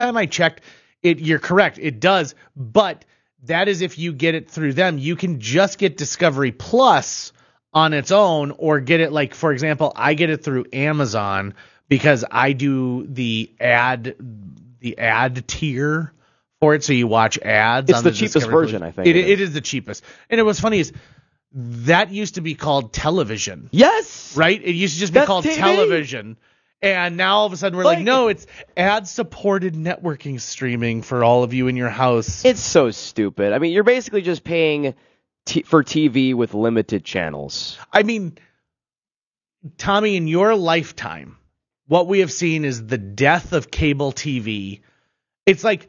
time I checked, you're correct. It does. But that is if you get it through them. You can just get Discovery Plus on its own, or get it like, for example, I get it through Amazon because I do the ad tier for it, so you watch ads. It's the cheapest version, I think. It is the cheapest. And what's funny is that used to be called television. Yes! Right? It used to just be called TV. television. And now all of a sudden we're like, no, it's ad-supported networking streaming for all of you in your house. It's so stupid. I mean, you're basically just paying for TV with limited channels. I mean, Tommy, in your lifetime, what we have seen is the death of cable TV. It's like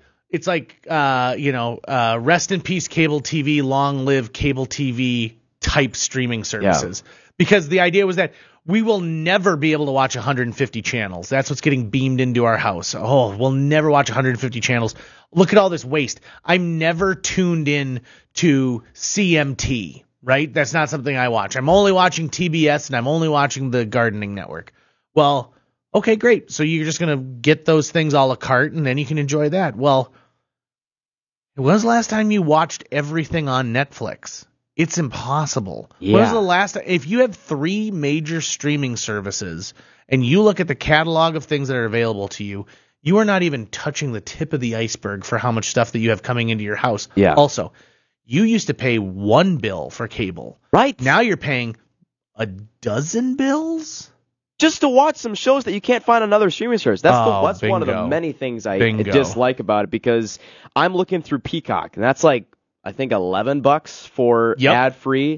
rest in peace cable TV, long live cable TV type streaming services. Yeah. Because the idea was that we will never be able to watch 150 channels. That's what's getting beamed into our house. Oh, we'll never watch 150 channels. Look at all this waste. I'm never tuned in to CMT, right? That's not something I watch. I'm only watching TBS, and I'm only watching the Gardening Network. Well, okay, great. So you're just going to get those things a la carte, and then you can enjoy that. Well, when was the last time you watched everything on Netflix? It's impossible. Yeah. When was the last time? If you have 3 major streaming services and you look at the catalog of things that are available to you, you are not even touching the tip of the iceberg for how much stuff that you have coming into your house. Yeah. Also, you used to pay 1 bill for cable. Right. Now you're paying a dozen bills? Just to watch some shows that you can't find on another streaming service. That's bingo. One of the many things I dislike about it, because I'm looking through Peacock, and that's like, I think $11 for ad-free.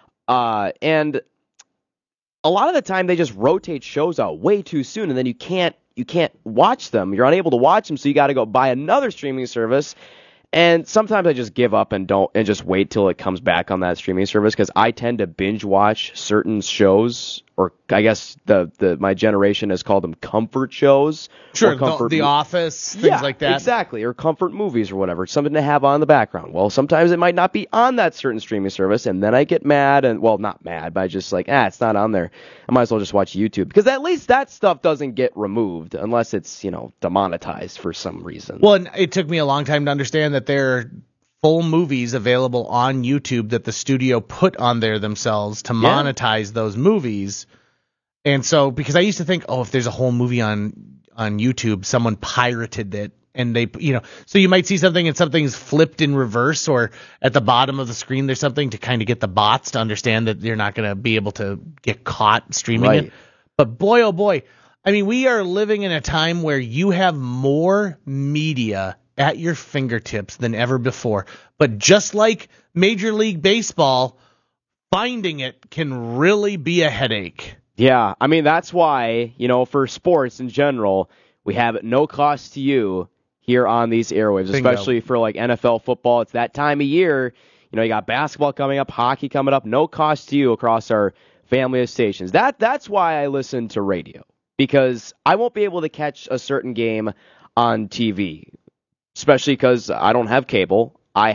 And a lot of the time they just rotate shows out way too soon, and then you can't watch them. You're unable to watch them, so you got to go buy another streaming service. And sometimes I just give up and just wait till it comes back on that streaming service, because I tend to binge watch certain shows, or I guess my generation has called them comfort shows. Sure, The Office, things like that. Exactly, or comfort movies or whatever, something to have on in the background. Well, sometimes it might not be on that certain streaming service, and then I get mad, and well, not mad, but I just like, it's not on there. I might as well just watch YouTube, because at least that stuff doesn't get removed unless it's, demonetized for some reason. Well, and it took me a long time to understand that there are full movies available on YouTube that the studio put on there themselves to monetize those movies. And so, because I used to think, if there's a whole movie on YouTube, someone pirated it, and they, so you might see something and something's flipped in reverse, or at the bottom of the screen there's something to kind of get the bots to understand that you're not going to be able to get caught streaming it. But boy, oh boy, I mean, we are living in a time where you have more media at your fingertips than ever before. But just like Major League Baseball, finding it can really be a headache. Yeah, I mean, that's why, for sports in general, we have it no cost to you here on these airwaves, especially for like NFL football. It's that time of year. You got basketball coming up, hockey coming up, no cost to you across our family of stations. That's why I listen to radio, because I won't be able to catch a certain game on TV, especially because I don't have cable.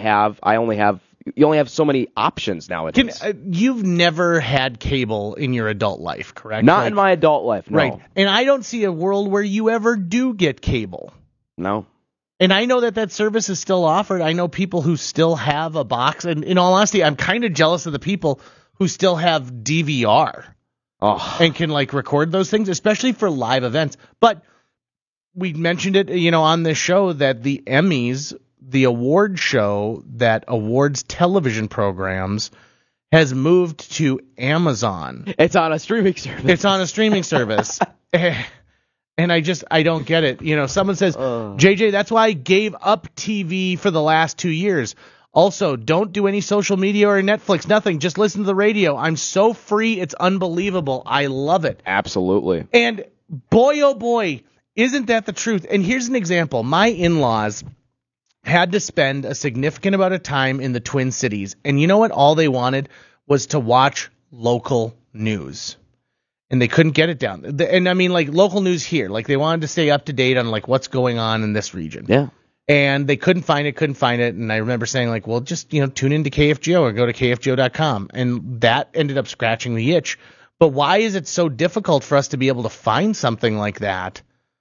You only have so many options nowadays. You've never had cable in your adult life, correct? Not in my adult life, no. Right. And I don't see a world where you ever do get cable. No. And I know that service is still offered. I know people who still have a box. And in all honesty, I'm kind of jealous of the people who still have DVR and can record those things, especially for live events. But we mentioned it, on this show, that the Emmys, the award show that awards television programs, has moved to Amazon. It's on a streaming service. And I don't get it. Someone says, JJ, that's why I gave up TV for the last 2 years. Also, don't do any social media or Netflix, nothing. Just listen to the radio. I'm so free, it's unbelievable. I love it. Absolutely. And boy, oh boy, isn't that the truth? And here's an example. My in-laws had to spend a significant amount of time in the Twin Cities. And you know what? All they wanted was to watch local news. And they couldn't get it down. And I mean, local news here. They wanted to stay up to date on, what's going on in this region. Yeah. And they couldn't find it. And I remember saying, well, just, tune into KFGO or go to KFGO.com. And that ended up scratching the itch. But why is it so difficult for us to be able to find something like that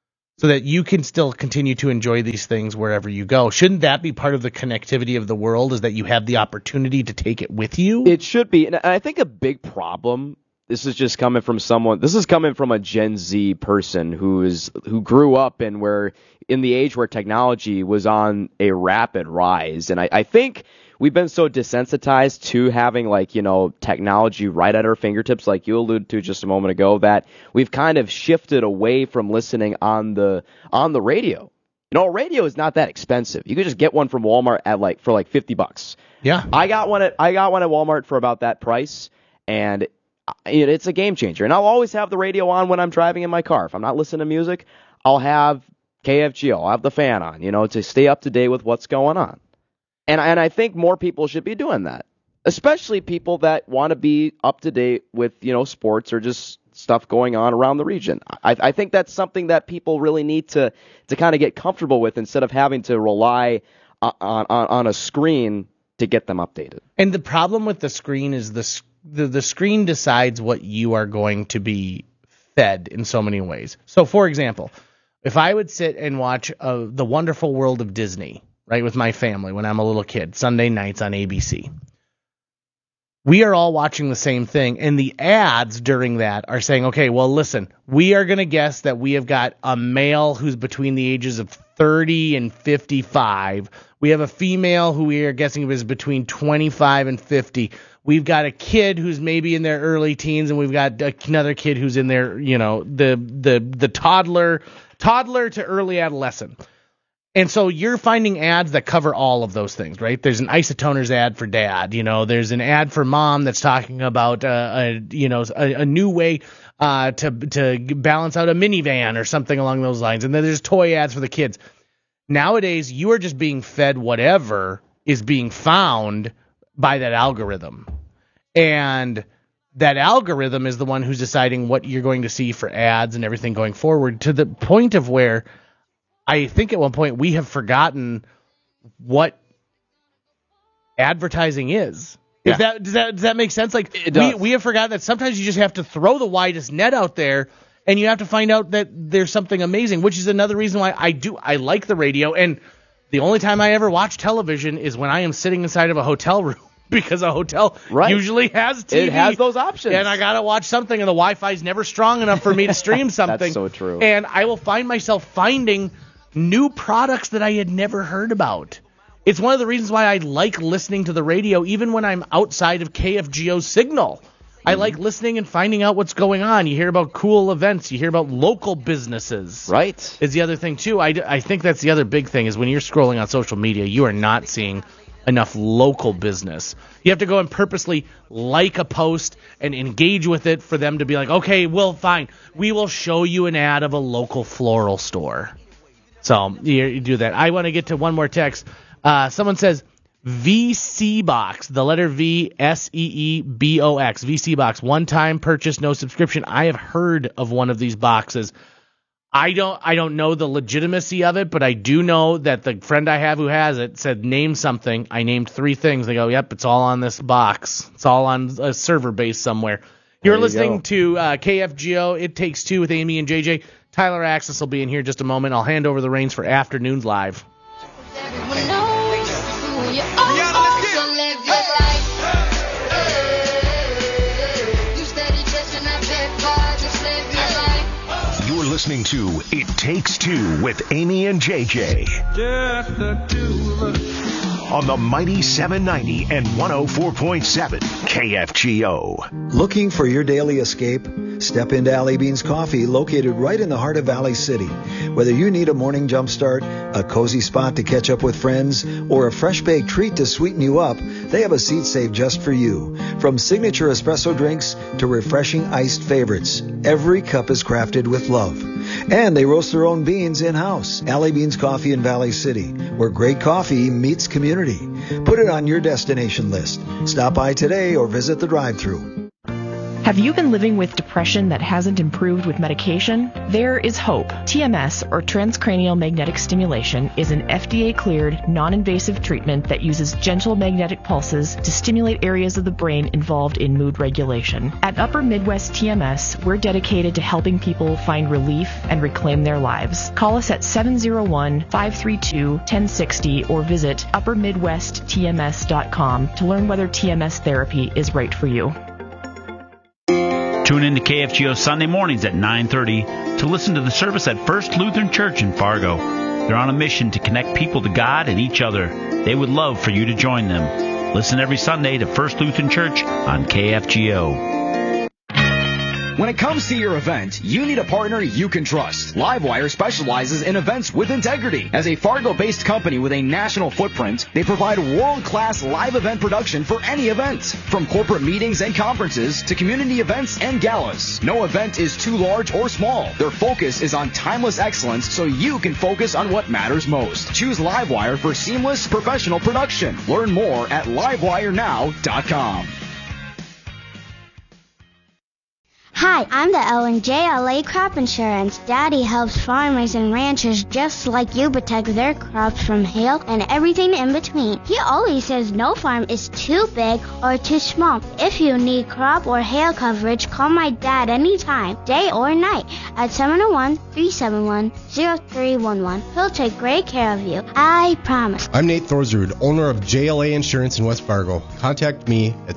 so that you can still continue to enjoy these things wherever you go. Shouldn't that be part of the connectivity of the world, is that you have the opportunity to take it with you? It should be. And I think a big problem, this is coming from a Gen Z person who grew up in the age where technology was on a rapid rise. And I think we've been so desensitized to having technology right at our fingertips, like you alluded to just a moment ago, that we've kind of shifted away from listening on the radio. A radio is not that expensive. You could just get one from Walmart for $50. Yeah. I got one at Walmart for about that price, and it's a game changer. And I'll always have the radio on when I'm driving in my car. If I'm not listening to music, I'll have KFGO. I'll have the fan on, to stay up to date with what's going on. And I think more people should be doing that, especially people that want to be up to date with, sports or just stuff going on around the region. I think that's something that people really need to kind of get comfortable with, instead of having to rely on a screen to get them updated. And the problem with the screen is the screen decides what you are going to be fed in so many ways. So, for example, if I would sit and watch The Wonderful World of Disney, right, with my family when I'm a little kid, Sunday nights on ABC, we are all watching the same thing, and the ads during that are saying, okay, well, listen, we are going to guess that we have got a male who's between the ages of 30 and 55. We have a female who we are guessing is between 25 and 50. We've got a kid who's maybe in their early teens, and we've got another kid who's in their, the toddler to early adolescent. And so you're finding ads that cover all of those things, right? There's an Isotoners ad for dad. There's an ad for mom that's talking about a new way to balance out a minivan or something along those lines. And then there's toy ads for the kids. Nowadays, you are just being fed whatever is being found by that algorithm. And that algorithm is the one who's deciding what you're going to see for ads and everything going forward, to the point of where I think at one point we have forgotten what advertising is. Yeah. Does that make sense? It does. We have forgotten that sometimes you just have to throw the widest net out there, and you have to find out that there's something amazing, which is another reason why I like the radio. And the only time I ever watch television is when I am sitting inside of a hotel room, because a hotel usually has TV. It has those options. And I got to watch something, and the Wi-Fi's never strong enough for me to stream something. That's so true. And I will find myself finding new products that I had never heard about. It's one of the reasons why I like listening to the radio, even when I'm outside of KFGO's signal. I like listening and finding out what's going on. You hear about cool events. You hear about local businesses. Right. Is the other thing, too. I think that's the other big thing, is when you're scrolling on social media, you are not seeing enough local business. You have to go and purposely like a post and engage with it for them to be like, okay, well, fine. We will show you an ad of a local floral store. So you do that. I want to get to one more text. Someone says VC Box, the letter V, SEEBOX, VC Box, one-time purchase, no subscription. I have heard of one of these boxes. I don't know the legitimacy of it, but I do know that the friend I have who has it said, name something. I named 3 things. They go, yep, it's all on this box. It's all on a server base somewhere. You're listening to KFGO, It Takes Two with Amy and JJ. Tyler Axis will be in here in just a moment. I'll hand over the reins for Afternoons Live. You're listening to It Takes Two with Amy and JJ. Just the two of us. On the mighty 790 and 104.7 KFGO. Looking for your daily escape? Step into Alley Beans Coffee, located right in the heart of Valley City. Whether you need a morning jump start, a cozy spot to catch up with friends, or a fresh baked treat to sweeten you up, they have a seat saved just for you. From signature espresso drinks to refreshing iced favorites, every cup is crafted with love. And they roast their own beans in-house. Alley Beans Coffee in Valley City, where great coffee meets community. Put it on your destination list. Stop by today or visit the drive-thru. Have you been living with depression that hasn't improved with medication? There is hope. TMS, or transcranial magnetic stimulation, is an FDA-cleared, non-invasive treatment that uses gentle magnetic pulses to stimulate areas of the brain involved in mood regulation. At Upper Midwest TMS, we're dedicated to helping people find relief and reclaim their lives. Call us at 701-532-1060 or visit uppermidwesttms.com to learn whether TMS therapy is right for you. Tune in to KFGO Sunday mornings at 9:30 to listen to the service at First Lutheran Church in Fargo. They're on a mission to connect people to God and each other. They would love for you to join them. Listen every Sunday to First Lutheran Church on KFGO. When it comes to your event, you need a partner you can trust. Livewire specializes in events with integrity. As a Fargo-based company with a national footprint, they provide world-class live event production for any event. From corporate meetings and conferences to community events and galas, no event is too large or small. Their focus is on timeless excellence so you can focus on what matters most. Choose Livewire for seamless professional production. Learn more at livewirenow.com. Hi, I'm the L&J Crop Insurance. Daddy helps farmers and ranchers just like you protect their crops from hail and everything in between. He always says no farm is too big or too small. If you need crop or hail coverage, call my dad anytime, day or night, at 701-371-0311. He'll take great care of you. I promise. I'm Nate Thorsrud, owner of JLA Insurance in West Fargo. Contact me at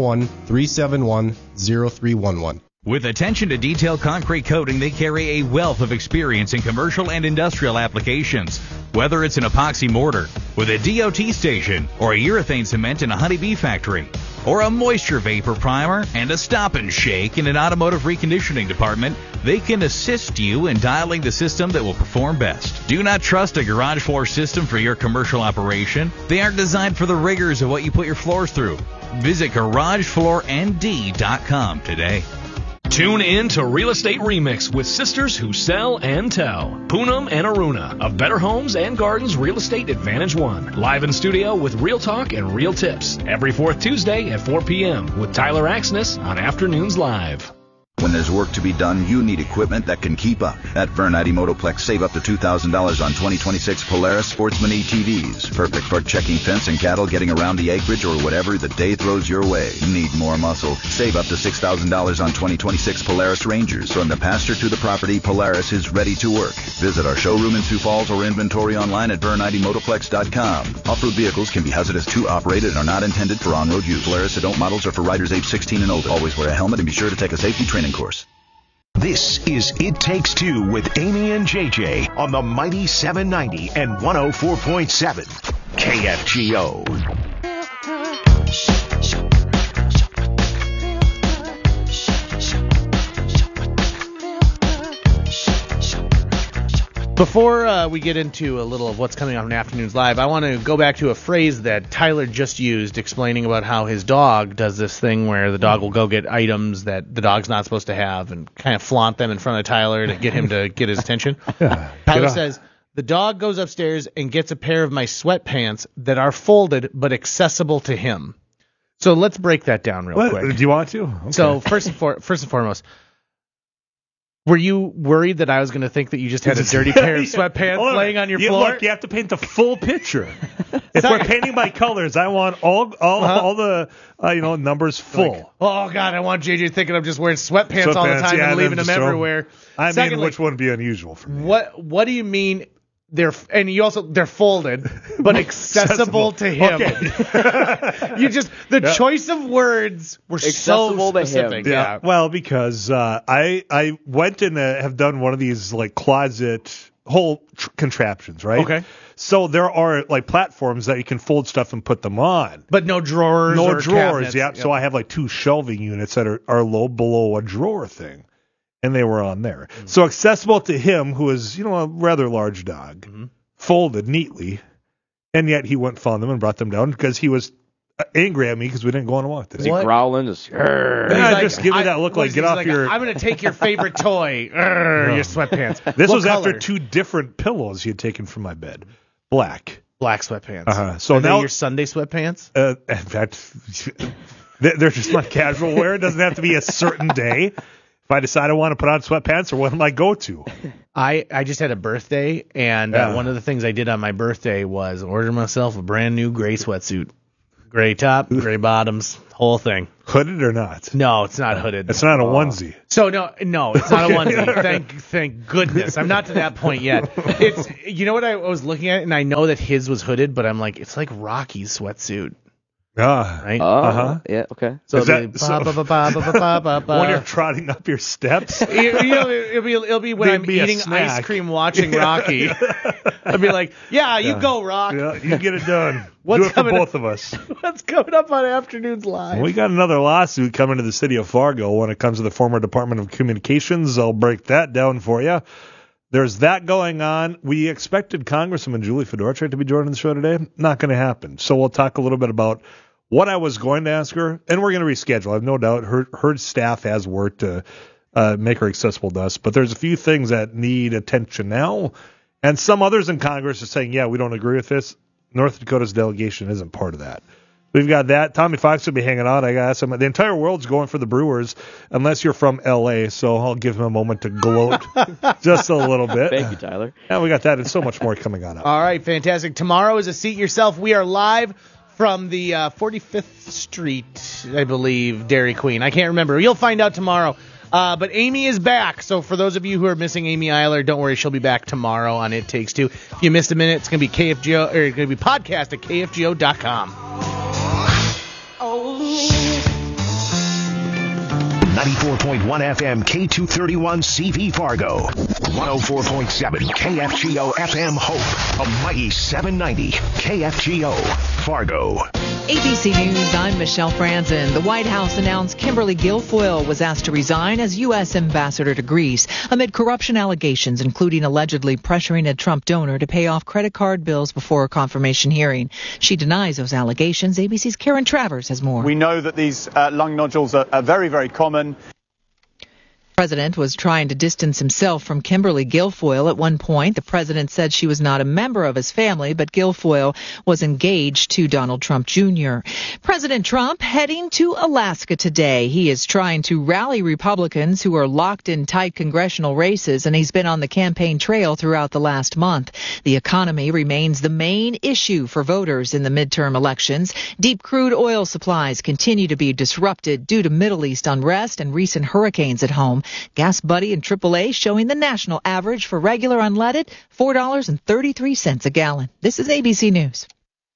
701-371-0311. With attention to detail concrete coating, they carry a wealth of experience in commercial and industrial applications. Whether it's an epoxy mortar with a DOT station, or a urethane cement in a honeybee factory, or a moisture vapor primer and a stop and shake in an automotive reconditioning department, they can assist you in dialing the system that will perform best. Do not trust a garage floor system for your commercial operation. They aren't designed for the rigors of what you put your floors through. Visit GarageFloorND.com today. Tune in to Real Estate Remix with sisters who sell and tell. Poonam and Aruna of Better Homes and Gardens Real Estate Advantage One. Live in studio with real talk and real tips. Every fourth Tuesday at 4 p.m. with Tyler Axness on Afternoons Live. When there's work to be done, you need equipment that can keep up. At Vernati Motoplex, save up to $2,000 on 2026 Polaris Sportsman ATVs. Perfect for checking fence and cattle, getting around the acreage, or whatever the day throws your way. Need more muscle? Save up to $6,000 on 2026 Polaris Rangers. From the pasture to the property, Polaris is ready to work. Visit our showroom in Sioux Falls or inventory online at VernitiMotoplex.com. Off-road vehicles can be hazardous to operate and are not intended for on-road use. Polaris adult models are for riders age 16 and older. Always wear a helmet and be sure to take a safety training course. This is It Takes Two with Amy and JJ on the Mighty 790 and 104.7 KFGO. Before we get into a little of what's coming on Afternoons Live, I want to go back to a phrase that Tyler just used explaining about how his dog does this thing where the dog will go get items that the dog's not supposed to have and kind of flaunt them in front of Tyler to get him to get his attention. Tyler says, the dog goes upstairs and gets a pair of my sweatpants that are folded but accessible to him. So let's break that down real quick. Do you want to? Okay. So first and foremost, were you worried that I was going to think that you just had a dirty pair of sweatpants laying on your floor? Look, you have to paint the full picture. If we're painting by colors, I want all the numbers full. Like, oh God, I want JJ thinking I'm just wearing sweatpants all the time and leaving them everywhere. Which wouldn't be unusual for me. What do you mean? They're folded, but accessible to him. Okay. The choice of words were accessible so specific. Yeah. Well, because I went and have done one of these like closet whole contraptions, right? Okay. So there are like platforms that you can fold stuff and put them on, but no drawers. No drawers. Yeah. Yep. So I have like two shelving units that are low below a drawer thing. And they were on there. Mm-hmm. So accessible to him, who is, a rather large dog, folded neatly, and yet he went and found them and brought them down because he was angry at me because we didn't go on a walk today. Is he growling? Just give me that look like, get off your... I'm going to take your favorite toy, your sweatpants. This was color? After two different pillows he had taken from my bed. Black sweatpants. So are now they your Sunday sweatpants? In fact... They're just not casual wear. It doesn't have to be a certain day. If I decide I want to put on sweatpants, or what am I go to? I just had a birthday, and one of the things I did on my birthday was order myself a brand new gray sweatsuit. Gray top, gray bottoms, whole thing. Hooded or not? No, it's not hooded. It's not a onesie. So no, it's not a onesie. Thank goodness. I'm not to that point yet. It's, you know what, I was looking at, and I know that his was hooded, but I'm like, it's like Rocky's sweatsuit. Right? Yeah, okay. So when you're trotting up your steps? It'll be when I'm eating ice cream watching Rocky. I'd be like, you go, Rock. Yeah, you get it done. Do it for both of us. What's coming up on Afternoons Live? We got another lawsuit coming to the city of Fargo when it comes to the former Department of Communications. I'll break that down for you. There's that going on. We expected Congresswoman Julie Fedorchak to be joining the show today. Not going to happen. So we'll talk a little bit about what I was going to ask her, and we're going to reschedule. I have no doubt her staff has worked to make her accessible to us. But there's a few things that need attention now, and some others in Congress are saying, we don't agree with this. North Dakota's delegation isn't part of that. We've got that. Tommy Fox will be hanging out. I got some. The entire world's going for the Brewers, unless you're from L.A., so I'll give him a moment to gloat just a little bit. Thank you, Tyler. And we got that and so much more coming on up. All right, fantastic. Tomorrow is a Seat Yourself. We are live from the 45th Street, I believe, Dairy Queen. I can't remember. You'll find out tomorrow. But Amy is back. So for those of you who are missing Amy Eiler, don't worry. She'll be back tomorrow on It Takes Two. If you missed a minute, it's going to be KFGO, or it's going to be podcast at KFGO.com. 94.1 FM K231 CV Fargo. 104.7 KFGO FM Hope. A mighty 790 KFGO Fargo. ABC News, I'm Michelle Franzen. The White House announced Kimberly Guilfoyle was asked to resign as U.S. ambassador to Greece amid corruption allegations, including allegedly pressuring a Trump donor to pay off credit card bills before a confirmation hearing. She denies those allegations. ABC's Karen Travers has more. We know that these lung nodules are very, very common. The president was trying to distance himself from Kimberly Guilfoyle at one point. The president said she was not a member of his family, but Guilfoyle was engaged to Donald Trump Jr. President Trump heading to Alaska today. He is trying to rally Republicans who are locked in tight congressional races, and he's been on the campaign trail throughout the last month. The economy remains the main issue for voters in the midterm elections. Deep crude oil supplies continue to be disrupted due to Middle East unrest and recent hurricanes at home. Gas Buddy and AAA showing the national average for regular unleaded, $4.33 a gallon. This is ABC News.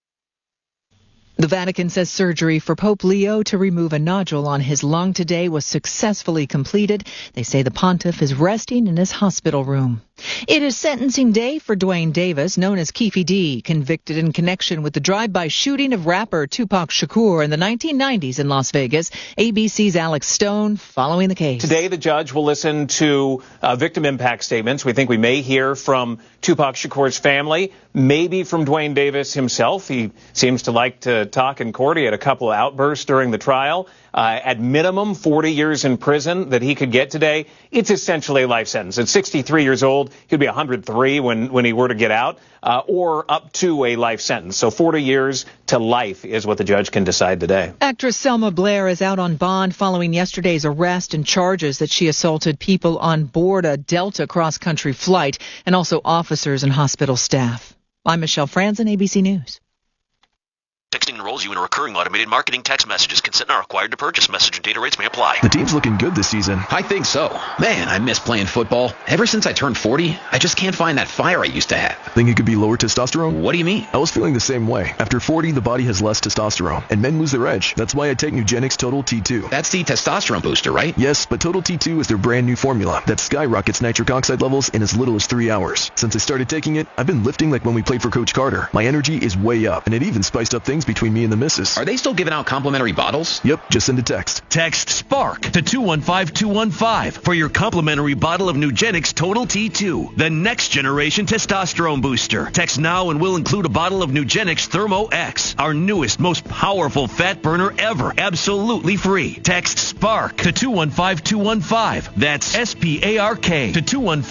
The Vatican says surgery for Pope Leo to remove a nodule on his lung today was successfully completed. They say the pontiff is resting in his hospital room. It is sentencing day for Duane Davis, known as Keefe D, convicted in connection with the drive-by shooting of rapper Tupac Shakur in the 1990s in Las Vegas. ABC's Alex Stone following the case. Today, the judge will listen to victim impact statements. We think we may hear from Tupac Shakur's family, maybe from Duane Davis himself. He seems to like to talk in court. He had a couple of outbursts during the trial. At minimum, 40 years in prison that he could get today. It's essentially a life sentence. At 63 years old, he'd be 103 when he were to get out, or up to a life sentence. So 40 years to life is what the judge can decide today. Actress Selma Blair is out on bond following yesterday's arrest and charges that she assaulted people on board a Delta cross-country flight and also officers and hospital staff. I'm Michelle Franzen, ABC News. Texting enrolls you in a recurring automated marketing text messages. Consent not required to purchase. Message and data rates may apply. The team's looking good this season. I think so. Man, I miss playing football. Ever since I turned 40, I just can't find that fire I used to have. Think it could be lower testosterone? What do you mean? I was feeling the same way. After 40, the body has less testosterone, and men lose their edge. That's why I take Nugenix Total T2. That's the testosterone booster, right? Yes, but Total T2 is their brand new formula that skyrockets nitric oxide levels in as little as 3 hours. Since I started taking it, I've been lifting like when we played for Coach Carter. My energy is way up, and it even spiced up things between me and the missus. Are they still giving out complimentary bottles? Yep, just send a text. Text SPARK to 215-215 for your complimentary bottle of Nugenix Total T2, the next generation testosterone booster. Text now and we'll include a bottle of Nugenix Thermo X, our newest, most powerful fat burner ever, absolutely free. Text SPARK to 215-215. That's SPARK to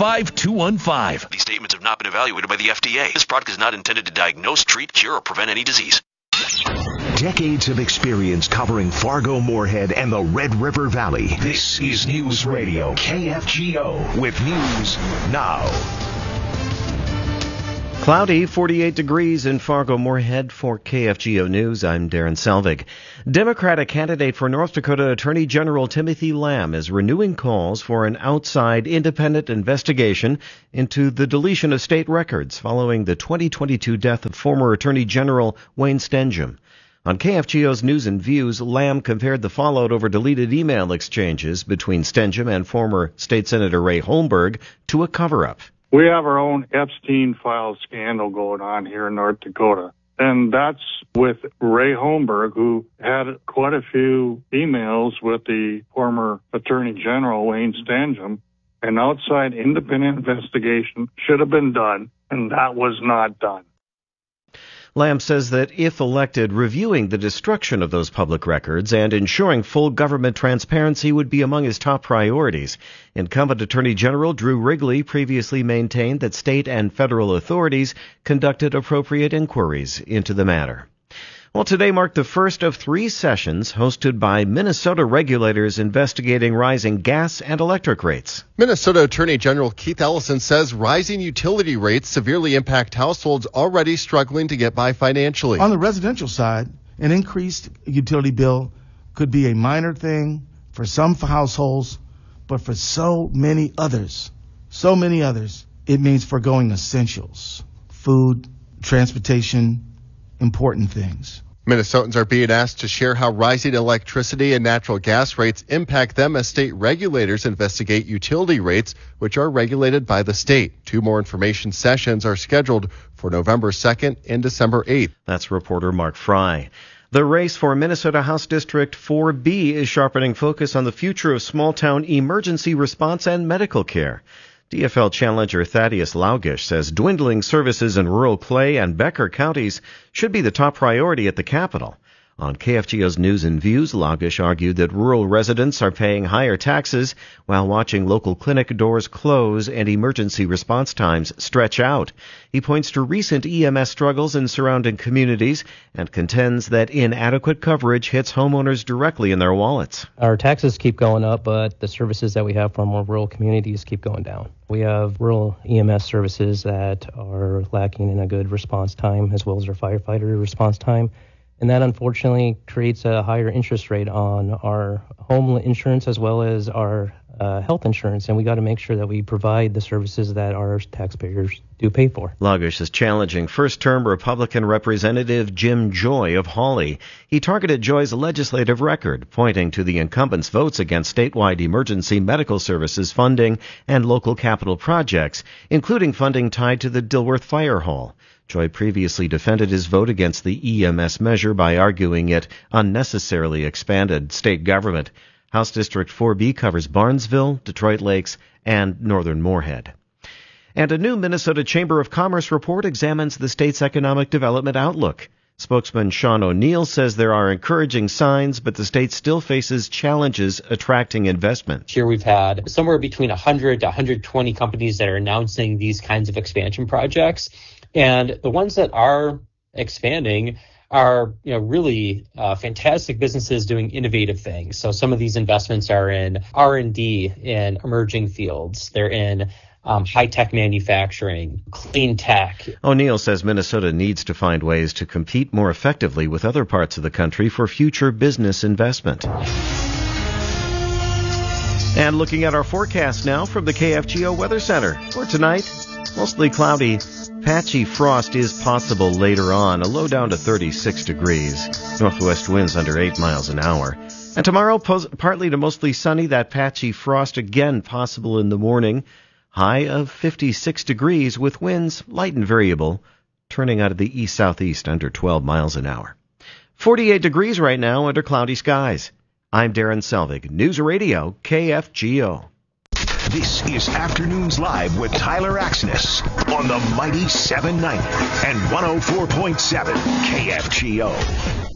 215-215. These statements have not been evaluated by the FDA. This product is not intended to diagnose, treat, cure, or prevent any disease. Decades of experience covering Fargo, Moorhead, and the Red River Valley. This is News Radio KFGO with news now. Cloudy, 48 degrees in Fargo, Moorhead. For KFGO News, I'm Darren Selvig. Democratic candidate for North Dakota Attorney General Timothy Lamb is renewing calls for an outside independent investigation into the deletion of state records following the 2022 death of former Attorney General Wayne Stenjum. On KFGO's News and Views, Lamb compared the fallout over deleted email exchanges between Stenjum and former State Senator Ray Holmberg to a cover-up. We have our own Epstein file scandal going on here in North Dakota. And that's with Ray Holmberg, who had quite a few emails with the former Attorney General, Wayne Stenjum. An outside independent investigation should have been done, and that was not done. Lamb says that if elected, reviewing the destruction of those public records and ensuring full government transparency would be among his top priorities. Incumbent Attorney General Drew Wrigley previously maintained that state and federal authorities conducted appropriate inquiries into the matter. Well, today marked the first of 3 sessions hosted by Minnesota regulators investigating rising gas and electric rates. Minnesota Attorney General Keith Ellison says rising utility rates severely impact households already struggling to get by financially. On the residential side, an increased utility bill could be a minor thing for some households, but for so many others, it means foregoing essentials, food, transportation, important things. Minnesotans are being asked to share how rising electricity and natural gas rates impact them as state regulators investigate utility rates, which are regulated by the state. 2 more information sessions are scheduled for November 2nd and December 8th. That's reporter Mark Fry. The race for Minnesota House District 4B is sharpening focus on the future of small-town emergency response and medical care. DFL challenger Thaddeus Laugish says dwindling services in rural Clay and Becker counties should be the top priority at the capital. On KFGO's News and Views, Laugish argued that rural residents are paying higher taxes while watching local clinic doors close and emergency response times stretch out. He points to recent EMS struggles in surrounding communities and contends that inadequate coverage hits homeowners directly in their wallets. Our taxes keep going up, but the services that we have from our rural communities keep going down. We have rural EMS services that are lacking in a good response time, as well as our firefighter response time. And that unfortunately creates a higher interest rate on our home insurance as well as our health insurance. And we got to make sure that we provide the services that our taxpayers do pay for. Laugish is challenging first-term Republican Representative Jim Joy of Hawley. He targeted Joy's legislative record, pointing to the incumbent's votes against statewide emergency medical services funding and local capital projects, including funding tied to the Dilworth Fire Hall. Joy previously defended his vote against the EMS measure by arguing it unnecessarily expanded state government. House District 4B covers Barnesville, Detroit Lakes, and northern Moorhead. And a new Minnesota Chamber of Commerce report examines the state's economic development outlook. Spokesman Sean O'Neill says there are encouraging signs, but the state still faces challenges attracting investment. Here we've had somewhere between 100 to 120 companies that are announcing these kinds of expansion projects. And the ones that are expanding are, really fantastic businesses doing innovative things. So some of these investments are in R&D in emerging fields. They're in high-tech manufacturing, clean tech. O'Neill says Minnesota needs to find ways to compete more effectively with other parts of the country for future business investment. And looking at our forecast now from the KFGO Weather Center. For tonight, mostly cloudy. Patchy frost is possible later on, a low down to 36 degrees. Northwest winds under 8 miles an hour. And tomorrow, partly to mostly sunny, that patchy frost again possible in the morning. High of 56 degrees with winds light and variable, turning out of the east-southeast under 12 miles an hour. 48 degrees right now under cloudy skies. I'm Darren Selvig, News Radio KFGO. This is Afternoons Live with Tyler Axness on the Mighty 790 and 104.7 KFGO.